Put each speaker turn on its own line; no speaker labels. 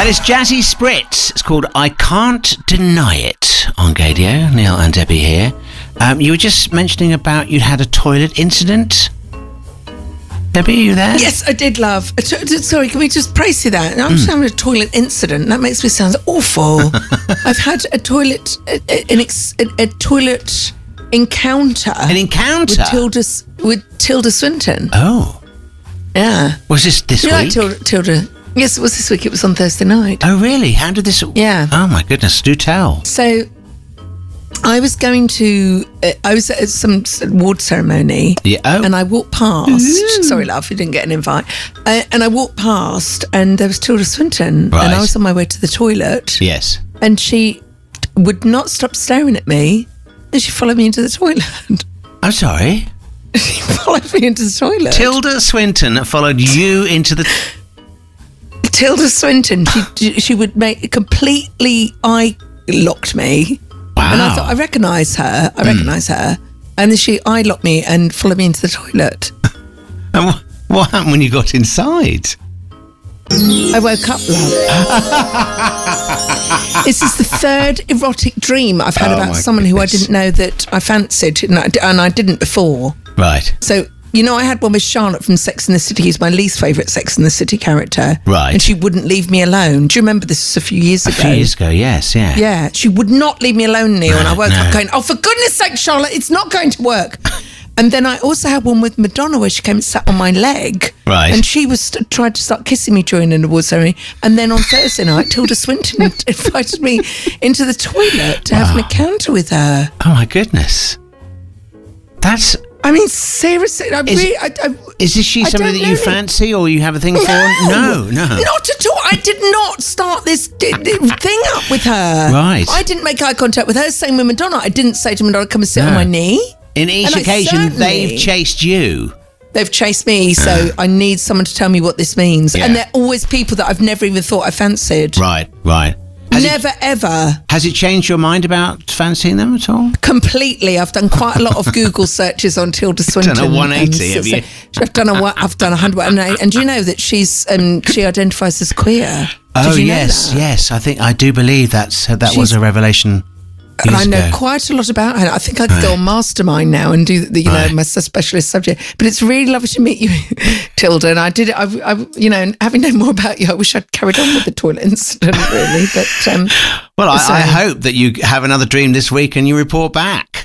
That is Jazzy Spritz. It's called I Can't Deny It on Gadio. Neil and Debbie here. You were just mentioning about you'd had a toilet incident. Debbie, are you there?
Yes, I did, love. Sorry, can we just praise you that? I'm just having a toilet incident. That makes me sound awful. I've had a toilet, a toilet encounter.
An encounter?
With Tilda Swinton.
Oh.
Yeah.
Was this week?
Tilda. Yes, it was this week. It was on Thursday night.
Oh, really? How did this...
Yeah.
Oh, my goodness. Do tell.
So, I was going to... I was at some award ceremony.
Yeah. Oh.
And I walked past...
Ooh.
Sorry, love, you didn't get an invite. And I walked past and there was Tilda Swinton.
Right.
And I was on my way to the toilet.
Yes.
And she would not stop staring at me. And she followed me into the toilet.
I'm sorry?
She followed me into the toilet.
Tilda Swinton followed you into the...
Tilda Swinton, she would completely eye locked me.
Wow.
And I thought, I recognise her. And then she eye locked me and followed me into the toilet.
And what happened when you got inside?
I woke up, love. This is the third erotic dream I've had about someone who I didn't know that I fancied, and I didn't before.
Right.
So, you know, I had one with Charlotte from Sex and the City. He's my least favourite Sex and the City character.
Right.
And she wouldn't leave me alone. Do you remember this was a few years ago?
A few years ago, yes, yeah.
Yeah, she would not leave me alone, Neil. And I woke up going, oh, for goodness sake, Charlotte, it's not going to work. And then I also had one with Madonna where she came and sat on my leg.
Right.
And she was tried to start kissing me during an award ceremony. And then on Thursday night, Tilda Swinton invited me into the toilet to have an encounter with her.
Oh, my goodness. That's...
I mean, seriously,
is she somebody that you fancy or you have a thing for? No.
Not at all. I did not start this thing up with her.
Right.
I didn't make eye contact with her. Same with Madonna. I didn't say to Madonna, come and sit on my knee.
In each occasion, they've chased you.
They've chased me, so I need someone to tell me what this means. Yeah. And they're always people that I've never even thought I fancied.
Right.
Ever.
Has it changed your mind about fancying them at all?
Completely. I've done quite a lot of Google searches on Tilda Swinton.
Done a 180, have you?
I've done 100. And do you know that she identifies as queer?
Oh, yes. I think I do believe that was a revelation.
And I know quite a lot about her. I think I could go on Mastermind now and do my specialist subject. But it's really lovely to meet you, Tilda. And I did it. And having known more about you, I wish I'd carried on with the toilet incident, really. But
well, I hope that you have another dream this week and you report back.